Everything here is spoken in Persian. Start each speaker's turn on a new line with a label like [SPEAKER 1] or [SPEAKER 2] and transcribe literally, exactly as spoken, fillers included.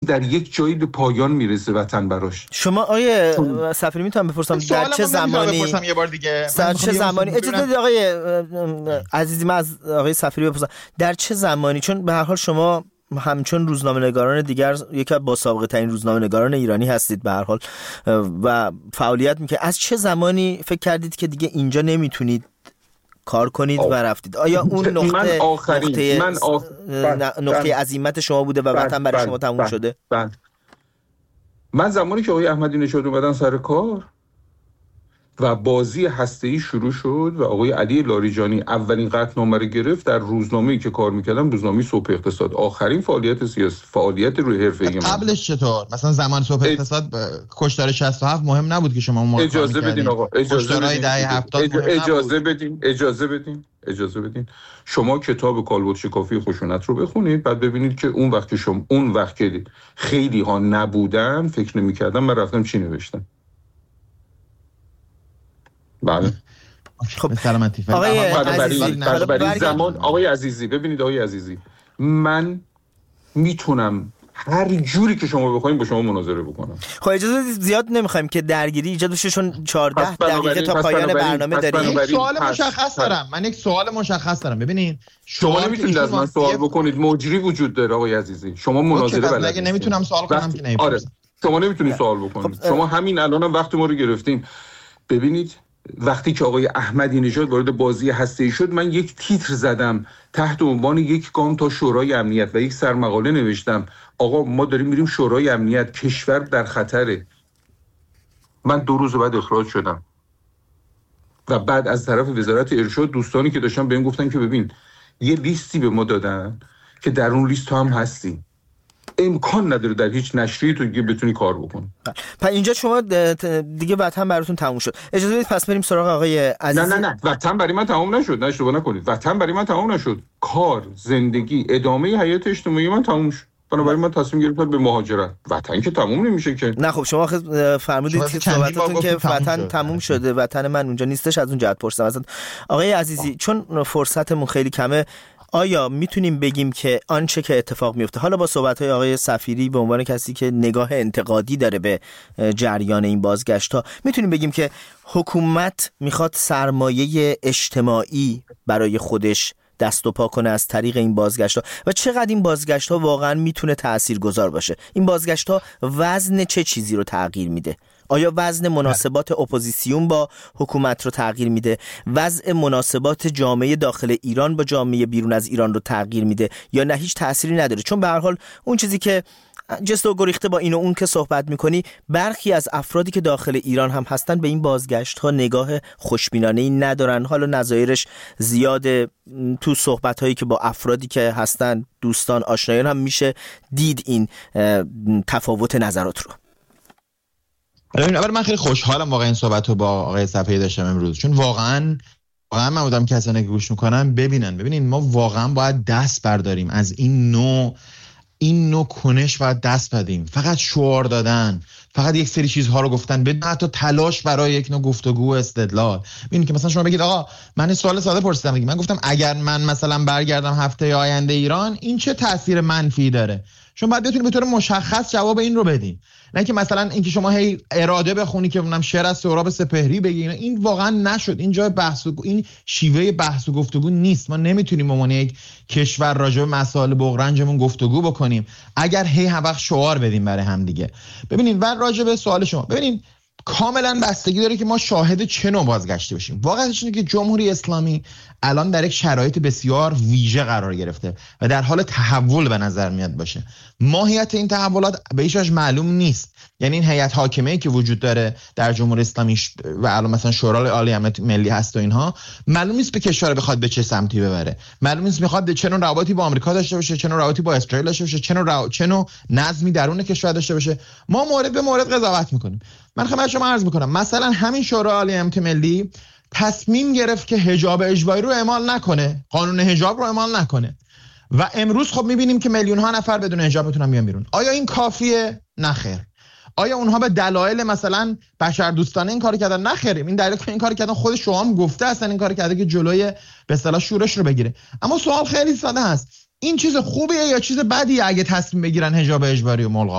[SPEAKER 1] در یک جایی به پایان میرسه وطن براش.
[SPEAKER 2] شما آیه سفیری میتونم بپرسم در چه زمانی
[SPEAKER 3] بپرسم یه بار دیگه
[SPEAKER 2] در چه زمانی اجازه بدید آقای عزیزی من از آقای سفیری بپرسم در چه زمانی، چون به هر حال شما همچون روزنامه‌نگاران دیگر یکی از با سابقه ترین روزنامه‌نگاران ایرانی هستید به هر حال و فعالیت میکنید، از چه زمانی فکر کردید که دیگه اینجا نمیتونید کار کنید و رفتید؟ آیا اون نقطه
[SPEAKER 1] من آخرین
[SPEAKER 2] نقطه,
[SPEAKER 1] من آخ...
[SPEAKER 2] نقطه عزیمت شما بوده و وطن برای شما تموم شده؟
[SPEAKER 1] بند. من زمانی که آقای احمدی نژاد اومدن سر کار و بازی هسته‌ای شروع شد و آقای علی لاریجانی اولین قطعنامه رو گرفت، در روزنامه‌ای که کار می‌کردم، روزنامه صبح اقتصاد، آخرین فعالیت سیاسی، فعالیت روی حرفه‌ای من.
[SPEAKER 3] قبلش چطور؟ مثلا زمان صبح اقتصاد کشتار شصت و هفت مهم نبود که شما اون
[SPEAKER 1] اجازه بدین آقا، اجازه بدین
[SPEAKER 3] دهه هفتاد
[SPEAKER 1] اج... اجازه بدین اجازه بدین اجازه بدین شما کتاب کالبد شکافی خشونت رو بخونید، بعد ببینید که اون وقت که شما اون وقت که خیلی ها نبودن فکر نمی‌کردم من رفتم چی نوشتم. بله.
[SPEAKER 3] خب سلامتی.
[SPEAKER 2] آقای
[SPEAKER 1] عزیزی برای زمان آقای عزیزی ببینید آقای عزیزی، من میتونم هر جوری که شما بخواید با شما مناظره بکنم.
[SPEAKER 2] خب اجازه زیاد نمیخوایم که درگیری ایجاد بشه چون چهارده دقیقه تا پایان برنامه داریم.
[SPEAKER 3] یک سوال مشخص دارم. من یک سوال مشخص دارم. ببینید
[SPEAKER 1] شما نمیتونید از من سوال بکنید، مجری وجود داره آقای عزیزی. شما مناظره بلد
[SPEAKER 3] نیستید. اگه نمیتونم سوال کنم که نمیپرسم. آره.
[SPEAKER 1] شما نمیتونید سوال بکنید. شما همین الانم وقت ما رو گرفتین. ببینید وقتی که آقای احمدی نژاد وارد بازی هسته‌ای شد، من یک تیتر زدم تحت عنوان یک گام تا شورای امنیت و یک سرمقاله نوشتم آقا ما داریم میریم شورای امنیت، کشور در خطره. من دو روز بعد اخراج شدم و بعد از طرف وزارت ارشاد دوستانی که داشتن بهم گفتن که ببین یه لیستی به ما دادن که در اون لیست تو هم هستی، امکان نداره در هیچ نشریه تو دیگه بتونی کار بکنی.
[SPEAKER 2] پس اینجا شما دیگه وطن براتون تموم شد. اجازه بدید پس بریم سراغ آقای عزیزی.
[SPEAKER 1] نه نه نه وطن برای من تموم نشد، نه اشتباه نکنید، وطن برای من تموم نشد، کار، زندگی، ادامه حیات اجتماعی من تموم شد. بنابراین من تصمیم گرفتم به مهاجرت. وطن که تموم نمیشه که.
[SPEAKER 2] نه خب شما فرمودید که صحبتتون که وطن تموم شده، وطن من اونجا نیستش، از اون جهت پرسیدم ازت. آقای عزیزی چون فرصتمون خیلی کمه، آیا میتونیم بگیم که آنچه که اتفاق میفته، حالا با صحبت‌های آقای سفیری به عنوان کسی که نگاه انتقادی داره به جریان این بازگشت‌ها، میتونیم بگیم که حکومت میخواد سرمایه اجتماعی برای خودش دست و پا کنه از طریق این بازگشت‌ها و چقدر این بازگشت‌ها واقعا میتونه تاثیرگذار باشه؟ این بازگشت‌ها وزن چه چیزی رو تغییر میده؟ آیا وزن مناسبات اپوزیسیون با حکومت رو تغییر میده؟ وضع مناسبات جامعه داخل ایران با جامعه بیرون از ایران رو تغییر میده یا نه هیچ تأثیری نداره؟ چون به هر حال اون چیزی که جست و گریخته با این و اون که صحبت میکنی، برخی از افرادی که داخل ایران هم هستن به این بازگشت ها نگاه خوشبینانه‌ای ندارن. حالا نظایرش زیاده، تو صحبت هایی که با افرادی که هستن، دوستان، آشنایان هم میشه دید این تفاوت نظرات رو.
[SPEAKER 3] اول من خیلی خوشحالم واقعا این صحبت رو با آقای صفحه‌ای داشتم امروز، چون واقعا واقعا من بودم کسانی که گوش میکنن ببینن ببینین ما واقعا باید دست برداریم از این نوع این نوع کنش، باید دست بدیم. فقط شعار دادن، فقط یک سری چیزها رو گفتن بدون حتی تلاش برای یک نوع گفتگو و استدلال. ببینید که مثلا شما بگید آقا من سوال ساده پرسیدم، من گفتم اگر من مثلا برگردم هفته آینده ایران این چه تاثیر منفی داره؟ شما باید بتونید به طور مشخص جواب این رو بدین، نه که مثلا اینکه شما هی اراده بخونی که اونم شعر از سهراب سپهری بگی. این واقعا نشد. این جای بحث و این شیوه بحث و گفتگو نیست. ما نمیتونیم به عنوان یک کشور راجع به مسائل بغرنجمون گفتگو بکنیم اگر هی هر وقت شعار بدیم برای هم دیگه. ببینید و راجع به سوال شما، ببینید کاملا بستگی داره که ما شاهد چه نوع بازگشتی باشیم. واقعیتش اینه که جمهوری اسلامی الان در یک شرایط بسیار ویژه قرار گرفته و در حال تحول به نظر میاد باشه. ماهیت این تحولات به هیچ وجه معلوم نیست. یعنی این هیئت حاکمه‌ای که وجود داره در جمهوری اسلامی و الان مثلا شورای عالی امنیت ملی هست و اینها، معلوم نیست به کشور بخواد به چه سمتی ببره. معلوم نیست میخواد چه نوع روابطی با آمریکا داشته باشه، چه نوع روابطی با اسرائیل داشته باشه، چه نوع رو... چه نوع نظمی درون کشور داشته باشه. ما مورد به مورد قضاوت میکنیم. من خدمت شما عرض میکنم مثلا همین شورای عالی امنیت ملی تصمیم گرفت که حجاب اجباری رو اعمال نکنه، قانون حجاب رو اعمال نکنه و امروز خب میبینیم که میلیون ها نفر بدون حجاب میتونن بیان بیرون. آیا این کافیه؟ نه خیر. آیا اونها به دلایل مثلا بشردوستانه این کارو کردن؟ نه خیر. این دلیل که این کارو کردن خود شما هم گفته اصلا این کارو کرده که جلوی به اصطلاح شورش رو بگیره. اما سوال خیلی ساده است، این چیز خوبیه یا چیز بدیه اگه تصمیم بگیرن حجاب اجباری رو ملغا